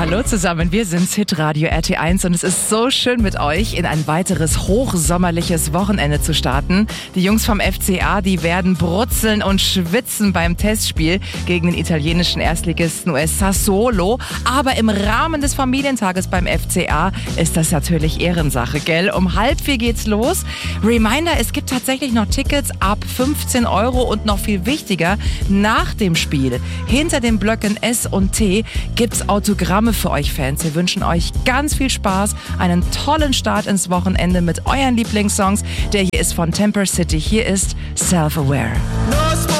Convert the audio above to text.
Hallo zusammen, wir sind's Hitradio RT1 und es ist so schön mit euch in ein weiteres hochsommerliches Wochenende zu starten. Die Jungs vom FCA, die werden brutzeln und schwitzen beim Testspiel gegen den italienischen Erstligisten US Sassuolo. Aber im Rahmen des Familientages beim FCA ist das natürlich Ehrensache, gell? Um 3:30 geht's los. Reminder, es gibt tatsächlich noch Tickets ab 15 € und noch viel wichtiger, nach dem Spiel, hinter den Blöcken S und T, gibt's Autogramme für euch Fans. Wir wünschen euch ganz viel Spaß, einen tollen Start ins Wochenende mit euren Lieblingssongs. Der hier ist von Temper City. Hier ist Self-Aware.